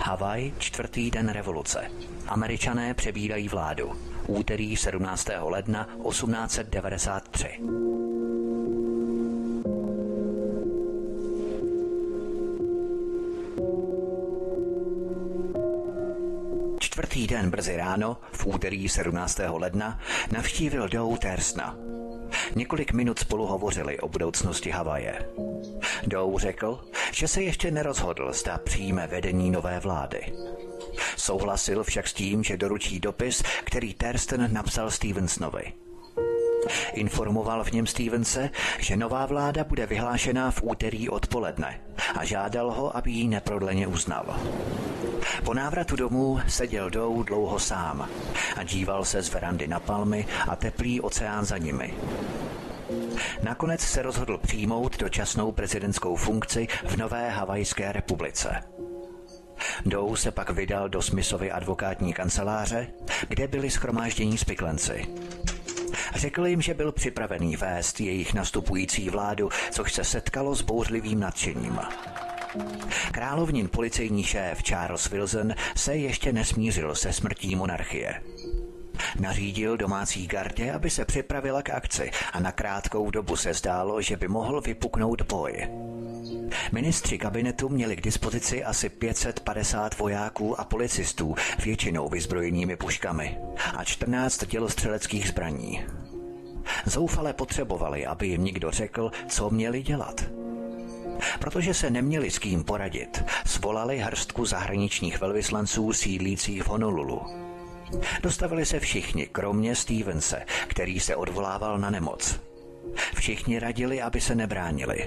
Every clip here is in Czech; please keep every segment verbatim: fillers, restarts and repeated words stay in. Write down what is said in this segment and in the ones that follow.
Havaj, čtvrtý den revoluce. Američané přebírají vládu. Úterý sedmnáctého ledna osmnáct set devadesát tři. Čtvrtý den brzy ráno, v úterý sedmnáctého ledna, navštívil Dow Thursna. Několik minut spolu hovořili o budoucnosti Havaje. Dow řekl, že se ještě nerozhodl, zda přijme vedení nové vlády. Souhlasil však s tím, že doručí dopis, který Thurston napsal Stevensonovi. Informoval v něm Stevense, že nová vláda bude vyhlášena v úterý odpoledne a žádal ho, aby ji neprodleně uznal. Po návratu domů seděl Dow dlouho sám a díval se z verandy na palmy a teplý oceán za nimi. Nakonec se rozhodl přijmout dočasnou prezidentskou funkci v nové Havajské republice. Dow se pak vydal do Smithovy advokátní kanceláře, kde byli shromáždění spiklenci. Řekl jim, že byl připravený vést jejich nastupující vládu, což se setkalo s bouřlivým nadšením. Královnin policejní šéf Charles Wilson se ještě nesmířil se smrtí monarchie. Nařídil domácí gardě, aby se připravila k akci a na krátkou dobu se zdálo, že by mohl vypuknout boj. Ministři kabinetu měli k dispozici asi pět set padesát vojáků a policistů, většinou vyzbrojenými puškami, a čtrnáct dělostřeleckých zbraní. Zoufale potřebovali, aby jim někdo řekl, co měli dělat. Protože se neměli s kým poradit, svolali hrstku zahraničních velvyslanců sídlících v Honolulu. Dostavili se všichni, kromě Stevense, který se odvolával na nemoc. Všichni radili, aby se nebránili.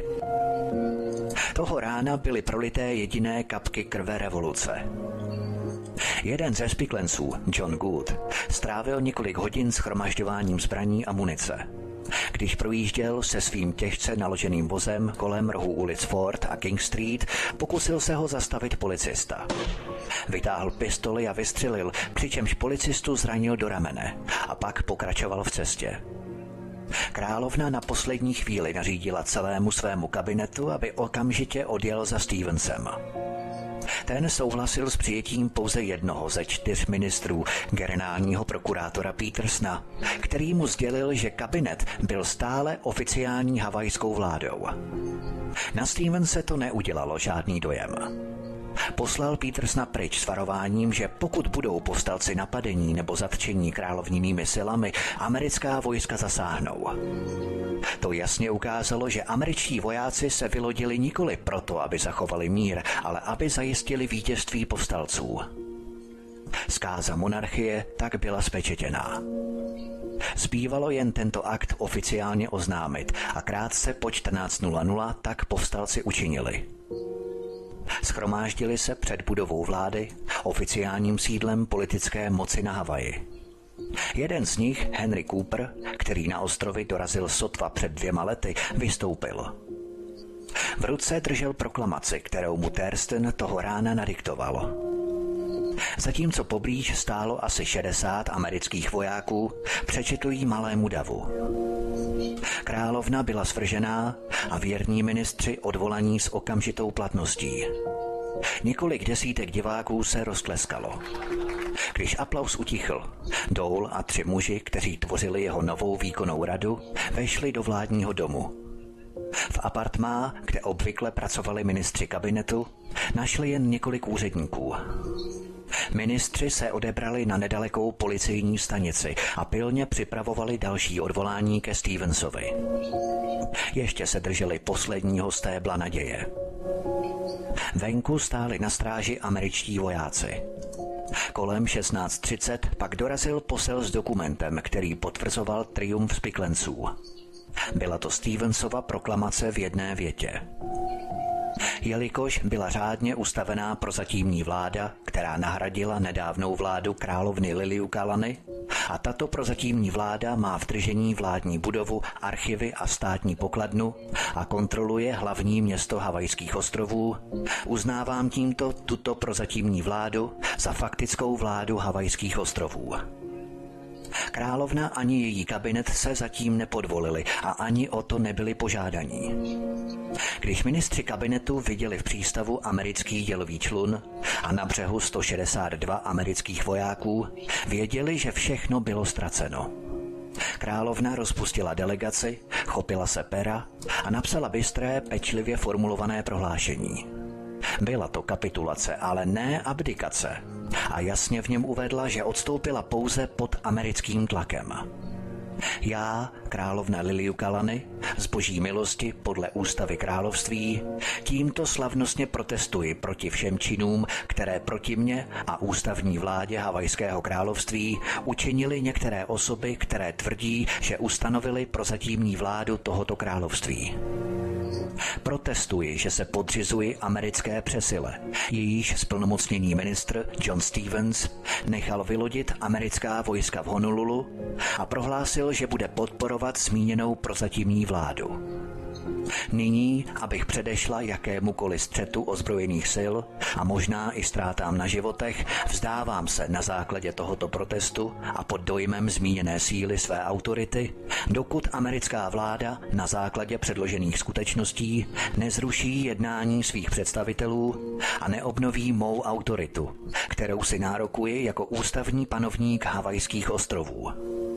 Toho rána byly prolité jediné kapky krve revoluce. Jeden ze spiklenců, John Good, strávil několik hodin shromažďováním zbraní a munice. Když projížděl se svým těžce naloženým vozem kolem rohu ulic Ford a King Street, pokusil se ho zastavit policista. Vytáhl pistoli a vystřelil, přičemž policistu zranil do ramene a pak pokračoval v cestě. Královna na poslední chvíli nařídila celému svému kabinetu, aby okamžitě odjel za Stevensem. Ten souhlasil s přijetím pouze jednoho ze čtyř ministrů, generálního prokurátora Petersona, který mu sdělil, že kabinet byl stále oficiální havajskou vládou. Na Stevense to neudělalo žádný dojem. Poslal Petersona pryč s varováním, že pokud budou povstalci napadení nebo zatčení královninými silami, americká vojska zasáhnou. To jasně ukázalo, že američtí vojáci se vylodili nikoli proto, aby zachovali mír, ale aby zajistili vítězství povstalců. Zkáza monarchie tak byla spečetěná. Zbývalo jen tento akt oficiálně oznámit a krátce po čtrnáct nula nula tak povstalci učinili. Shromáždili se před budovou vlády, oficiálním sídlem politické moci na Havaji. Jeden z nich, Henry Cooper, který na ostrovy dorazil sotva před dvěma lety, vystoupil. V ruce držel proklamaci, kterou mu Thurston toho rána nadiktoval. Zatímco poblíž stálo asi šedesát amerických vojáků, přečetl jí malému davu. Královna byla svržená a věrní ministři odvolaní s okamžitou platností. Několik desítek diváků se roztleskalo. Když aplaus utichl, Dole a tři muži, kteří tvořili jeho novou výkonnou radu, vešli do vládního domu. V apartmá, kde obvykle pracovali ministři kabinetu, našli jen několik úředníků. Ministři se odebrali na nedalekou policejní stanici a pilně připravovali další odvolání ke Stevensovi. Ještě se drželi posledního stébla naděje. Venku stáli na stráži američtí vojáci. Kolem šestnáct třicet pak dorazil posel s dokumentem, který potvrzoval triumf spiklenců. Byla to Stevensova proklamace v jedné větě. Jelikož byla řádně ustavená prozatímní vláda, která nahradila nedávnou vládu královny Liliuokalani, a tato prozatímní vláda má v držení vládní budovu, archivy a státní pokladnu a kontroluje hlavní město Havajských ostrovů, uznávám tímto tuto prozatímní vládu za faktickou vládu Havajských ostrovů. Královna ani její kabinet se zatím nepodvolili a ani o to nebyli požádaní. Když ministři kabinetu viděli v přístavu americký dělový člun a na břehu sto šedesát dva amerických vojáků, věděli, že všechno bylo ztraceno. Královna rozpustila delegaci, chopila se pera a napsala bystré, pečlivě formulované prohlášení. Byla to kapitulace, ale ne abdikace. A jasně v něm uvedla, že odstoupila pouze pod americkým tlakem. Já, královna Liliuokalani, z boží milosti podle ústavy království, tímto slavnostně protestuji proti všem činům, které proti mně a ústavní vládě Havajského království učinili některé osoby, které tvrdí, že ustanovili prozatímní vládu tohoto království. Protestuji, že se podřizuji americké přesile, jejíž splnomocněný ministr John Stevens nechal vylodit americká vojska v Honolulu a prohlásil, že bude podporovat zmíněnou prozatímní vládu. Nyní, abych předešla jakémukoliv střetu ozbrojených sil a možná i ztrátám na životech, vzdávám se na základě tohoto protestu a pod dojmem zmíněné síly své autority, dokud americká vláda na základě předložených skutečností nezruší jednání svých představitelů a neobnoví mou autoritu, kterou si nárokuji jako ústavní panovník Havajských ostrovů.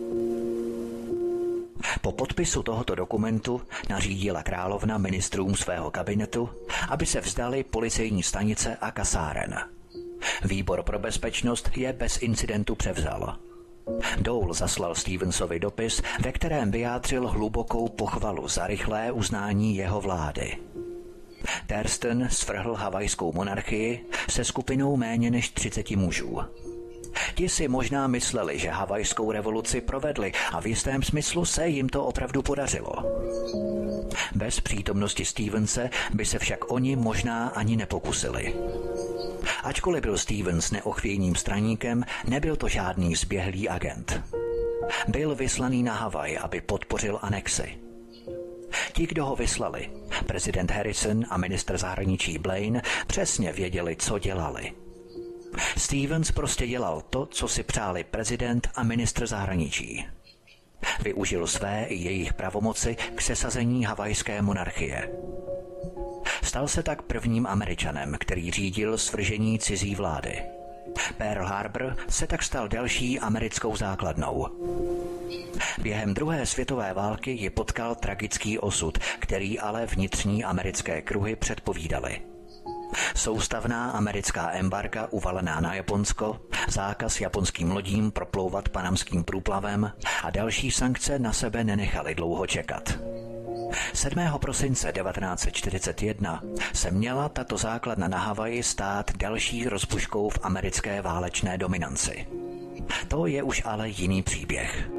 Po podpisu tohoto dokumentu nařídila královna ministrům svého kabinetu, aby se vzdali policejní stanice a kasáren. Výbor pro bezpečnost je bez incidentu převzal. Dole zaslal Stevensovi dopis, ve kterém vyjádřil hlubokou pochvalu za rychlé uznání jeho vlády. Thurston svrhl havajskou monarchii se skupinou méně než třiceti mužů. Ti si možná mysleli, že havajskou revoluci provedli a v jistém smyslu se jim to opravdu podařilo. Bez přítomnosti Stevense by se však oni možná ani nepokusili. Ačkoliv byl Stevens neochvějným straníkem, nebyl to žádný zběhlý agent. Byl vyslaný na Havaj, aby podpořil anexi. Ti, kdo ho vyslali, prezident Harrison a ministr zahraničí Blaine, přesně věděli, co dělali. Stevens prostě dělal to, co si přáli prezident a ministr zahraničí. Využil své i jejich pravomoci k sesazení havajské monarchie. Stal se tak prvním Američanem, který řídil svržení cizí vlády. Pearl Harbor se tak stal další americkou základnou. Během druhé světové války ji potkal tragický osud, který ale vnitřní americké kruhy předpovídaly. Soustavná americká embarga uvalená na Japonsko, zákaz japonským lodím proplouvat panamským průplavem a další sankce na sebe nenechaly dlouho čekat. sedmého prosince devatenáct set čtyřicet jedna se měla tato základna na Havaji stát další rozbuškou v americké válečné dominanci. To je už ale jiný příběh.